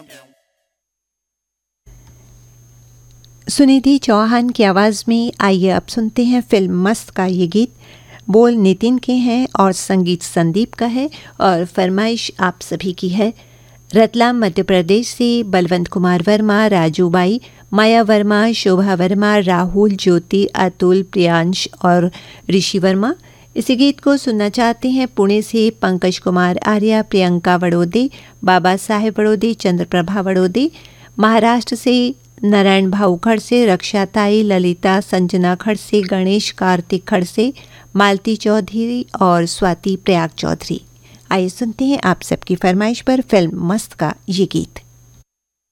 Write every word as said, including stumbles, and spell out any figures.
सुनिधि चौहान की आवाज़ में आइए अब सुनते हैं फिल्म मस्त का ये गीत। बोल नितिन के हैं और संगीत संदीप का है और फरमाइश आप सभी की है। रतलाम मध्य प्रदेश से बलवंत कुमार वर्मा, राजू बाई, माया वर्मा, शोभा वर्मा, राहुल, ज्योति, अतुल, प्रियांश और ऋषि वर्मा। इसी गीत को सुनना चाहते हैं पुणे से पंकज कुमार आर्या, प्रियंका वड़ोदे, बाबा साहेब वड़ोदे, चंद्रप्रभा वड़ोदे। महाराष्ट्र से नारायण भाऊ खड़से, रक्षा ताई, ललिता, संजना खड़से, गणेश कार्तिक खड़से, मालती चौधरी और स्वाति प्रयाग चौधरी। आइए सुनते हैं आप सबकी फरमाइश पर फिल्म मस्त का ये गीत।